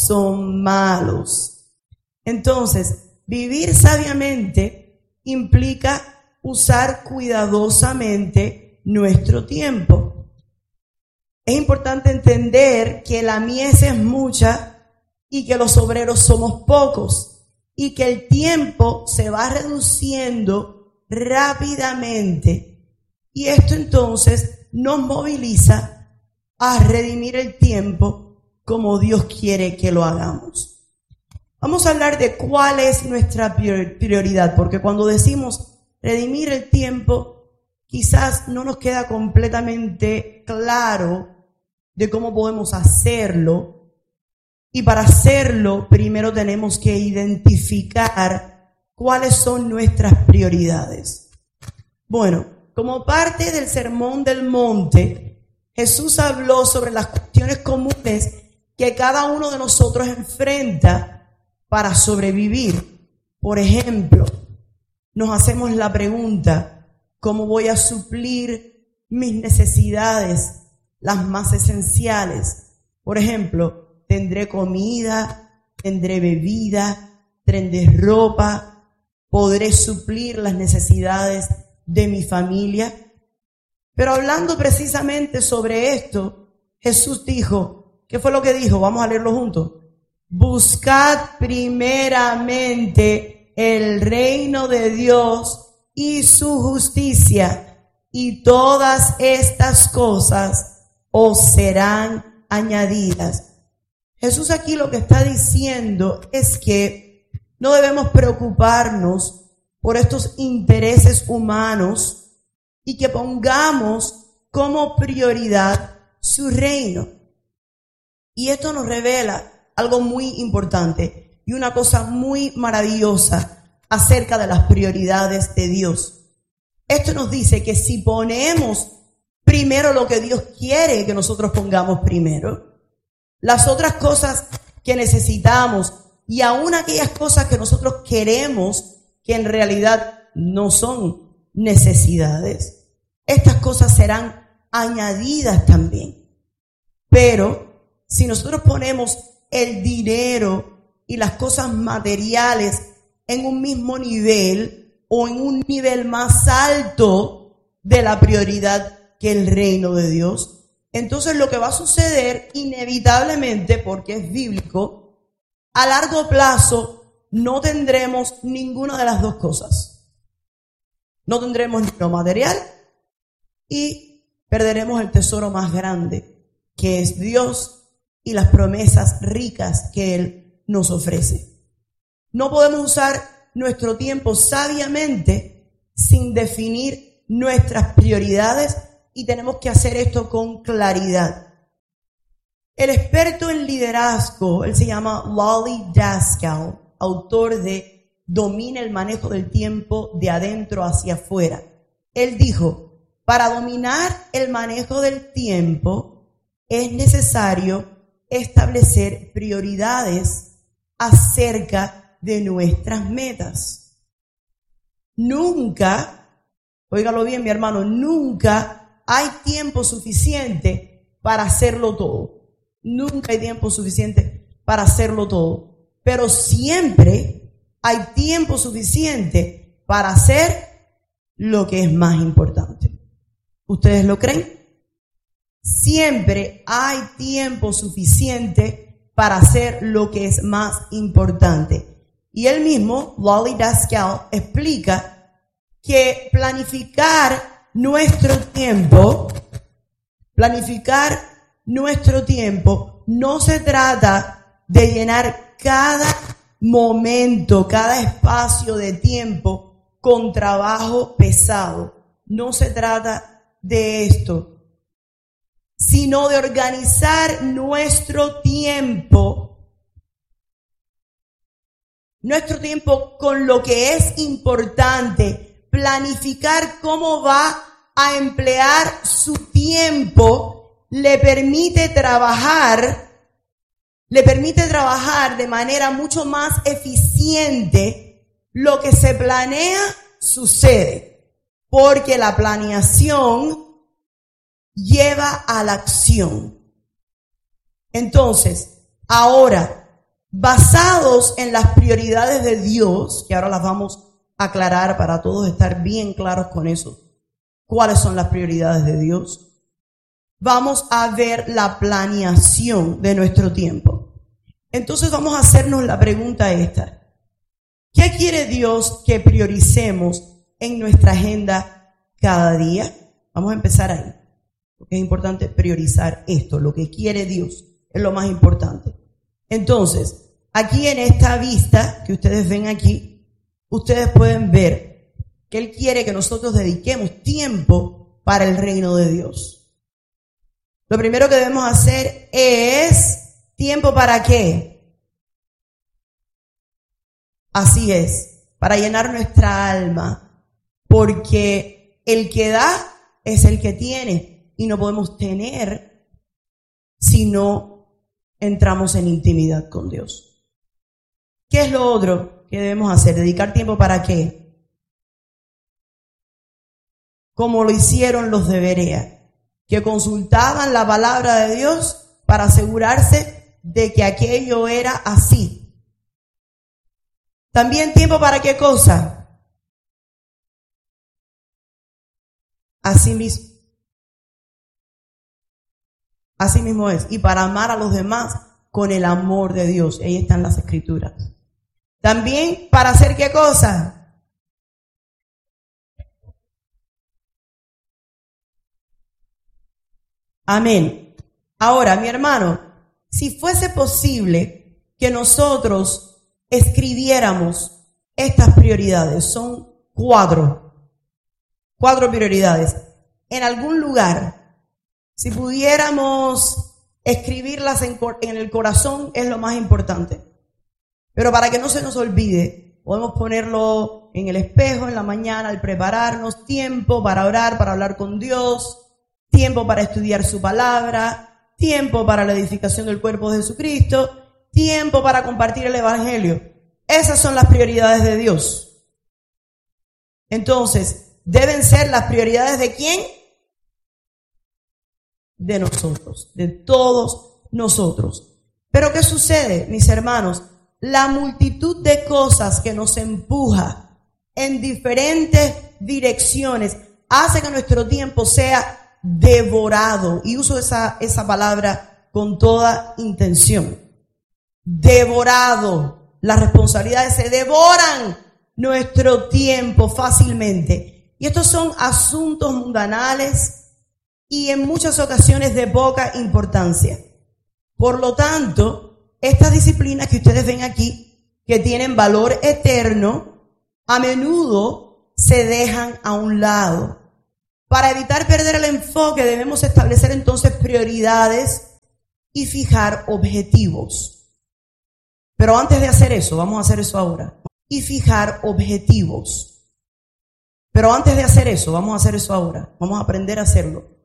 son malos. Entonces, vivir sabiamente implica usar cuidadosamente nuestro tiempo. Es importante entender que la mies es mucha y que los obreros somos pocos y que el tiempo se va reduciendo rápidamente. Y esto entonces nos moviliza a redimir el tiempo como Dios quiere que lo hagamos. Vamos a hablar de cuál es nuestra prioridad, porque cuando decimos redimir el tiempo, quizás no nos queda completamente claro de cómo podemos hacerlo. Y para hacerlo, primero tenemos que identificar cuáles son nuestras prioridades. Bueno, como parte del Sermón del Monte, Jesús habló sobre las cuestiones comunes que cada uno de nosotros enfrenta para sobrevivir. Por ejemplo, nos hacemos la pregunta, ¿cómo voy a suplir mis necesidades, las más esenciales? Por ejemplo, ¿tendré comida? ¿Tendré bebida? ¿Tendré ropa? ¿Podré suplir las necesidades de mi familia? Pero hablando precisamente sobre esto, Jesús dijo, ¿qué fue lo que dijo? Vamos a leerlo juntos. Buscad primeramente el reino de Dios y su justicia, y todas estas cosas os serán añadidas. Jesús aquí lo que está diciendo es que no debemos preocuparnos por estos intereses humanos y que pongamos como prioridad su reino. Y esto nos revela algo muy importante y una cosa muy maravillosa acerca de las prioridades de Dios. Esto nos dice que si ponemos primero lo que Dios quiere que nosotros pongamos primero, las otras cosas que necesitamos y aún aquellas cosas que nosotros queremos que en realidad no son necesidades, estas cosas serán añadidas también. Pero si nosotros ponemos el dinero y las cosas materiales en un mismo nivel o en un nivel más alto de la prioridad que el reino de Dios, entonces lo que va a suceder inevitablemente, porque es bíblico, a largo plazo no tendremos ninguna de las dos cosas. No tendremos ni lo material y perderemos el tesoro más grande, que es Dios y las promesas ricas que Él nos ofrece. No podemos usar nuestro tiempo sabiamente sin definir nuestras prioridades y tenemos que hacer esto con claridad. El experto en liderazgo, él se llama Wally Daskal, autor de Domina el manejo del tiempo de adentro hacia afuera. Él dijo, para dominar el manejo del tiempo es necesario establecer prioridades acerca de nuestras metas. Nunca, óigalo bien mi hermano, nunca hay tiempo suficiente para hacerlo todo. Nunca hay tiempo suficiente para hacerlo todo. Pero siempre hay tiempo suficiente para hacer lo que es más importante. ¿Ustedes lo creen? Siempre hay tiempo suficiente para hacer lo que es más importante. Y él mismo, Wally Daskal, explica que planificar nuestro tiempo no se trata de llenar cada momento, cada espacio de tiempo con trabajo pesado. No se trata de esto, sino de organizar nuestro tiempo con lo que es importante, planificar cómo va a emplear su tiempo, le permite trabajar de manera mucho más eficiente. Lo que se planea sucede, porque la planeación lleva a la acción. Entonces, ahora, basados en las prioridades de Dios, que ahora las vamos a aclarar para todos estar bien claros con eso. ¿Cuáles son las prioridades de Dios? Vamos a ver la planeación de nuestro tiempo. Entonces vamos a hacernos la pregunta esta. ¿Qué quiere Dios que prioricemos en nuestra agenda cada día? Vamos a empezar ahí, porque es importante priorizar esto, lo que quiere Dios, es lo más importante. Entonces, aquí en esta vista que ustedes ven aquí, ustedes pueden ver que Él quiere que nosotros dediquemos tiempo para el reino de Dios. Lo primero que debemos hacer es tiempo ¿para qué? Así es, para llenar nuestra alma, porque el que da es el que tiene y no podemos tener si no entramos en intimidad con Dios. ¿Qué es lo otro que debemos hacer? ¿Dedicar tiempo para qué? Como lo hicieron los de Berea, que consultaban la palabra de Dios para asegurarse de que aquello era así. También tiempo para qué cosa? Así mismo. Así mismo es. Y para amar a los demás con el amor de Dios. Ahí están las escrituras. También para hacer qué cosa? Amén. Ahora, mi hermano, si fuese posible que nosotros escribiéramos estas prioridades, son cuatro prioridades, en algún lugar. Si pudiéramos escribirlas en el corazón es lo más importante. Pero para que no se nos olvide, podemos ponerlo en el espejo en la mañana al prepararnos, tiempo para orar, para hablar con Dios, tiempo para estudiar su palabra, tiempo para la edificación del cuerpo de Jesucristo, tiempo para compartir el evangelio. Esas son las prioridades de Dios. Entonces, deben ser las prioridades ¿de quién? De nosotros, de todos nosotros. Pero ¿qué sucede, mis hermanos? La multitud de cosas que nos empuja en diferentes direcciones hace que nuestro tiempo sea devorado. Y uso esa palabra con toda intención. Devorado. Las responsabilidades se devoran nuestro tiempo fácilmente. Y estos son asuntos mundanales y en muchas ocasiones de poca importancia. Por lo tanto, estas disciplinas que ustedes ven aquí, que tienen valor eterno, a menudo se dejan a un lado. Para evitar perder el enfoque, debemos establecer entonces prioridades y fijar objetivos. Pero antes de hacer eso, vamos a hacer eso ahora. Y fijar objetivos. Pero antes de hacer eso, vamos a hacer eso ahora. Vamos a aprender a hacerlo.